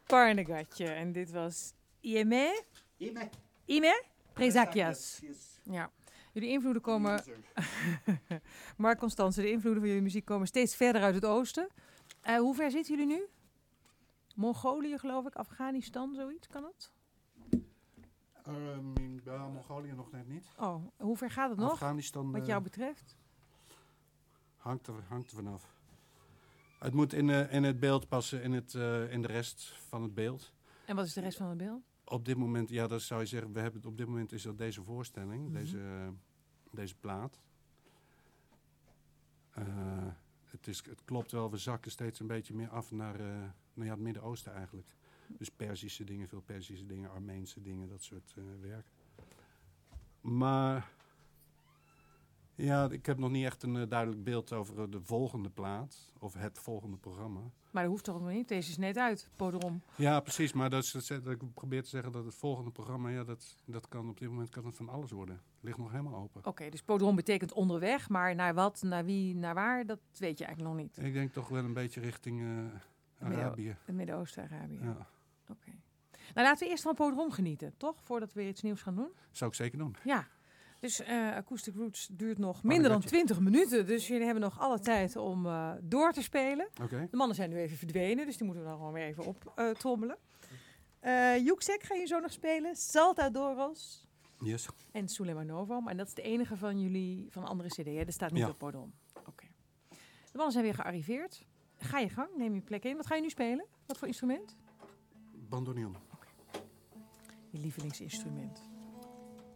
Parnegatje. En dit was Ime? Ime? Presakias. Ja. Jullie invloeden komen... Mark Constance, de invloeden van jullie muziek komen steeds verder uit het oosten. Hoe ver zitten jullie nu? Mongolië, geloof ik. Afghanistan, zoiets. Kan dat? Mongolië nog net niet. Oh, hoe ver gaat het nog? Afghanistan, wat jou betreft? Hangt er vanaf. Het moet in het beeld passen, in de rest van het beeld. En wat is de rest van het beeld? Op dit moment, ja, dat zou je zeggen, op dit moment is dat deze voorstelling, deze plaat. Het klopt wel, we zakken steeds een beetje meer af naar het Midden-Oosten eigenlijk. Dus Perzische dingen, veel Perzische dingen, Armeense dingen, dat soort werk. Maar ja, ik heb nog niet echt een duidelijk beeld over de volgende plaat of het volgende programma. Maar dat hoeft toch ook nog niet? Deze is net uit, Podrom. Ja, precies. Maar ik probeer te zeggen dat het volgende programma, ja, dat kan op dit moment kan het van alles worden. Het ligt nog helemaal open. Oké, dus Podrom betekent onderweg, maar naar wat, naar wie, naar waar, dat weet je eigenlijk nog niet. Ik denk toch wel een beetje richting Arabië. Het Midden-Oosten, Arabië. Ja. Oké. Nou, laten we eerst van Podrom genieten, toch? Voordat we weer iets nieuws gaan doen. Zou ik zeker doen. Ja. Dus Acoustic Roots duurt nog minder dan 20 minuten. Dus jullie hebben nog alle tijd om door te spelen. Okay. De mannen zijn nu even verdwenen, dus die moeten we dan gewoon weer even optrommelen. Yuksek ga je zo nog spelen. Saltadoros. Yes. En Suleimanova. En dat is de enige van jullie van andere cd. Hè? Dat staat niet op Podrom. Oké. De mannen zijn weer gearriveerd. Ga je gang, neem je plek in. Wat ga je nu spelen? Wat voor instrument? Bandoneon. Okay. Je lievelingsinstrument.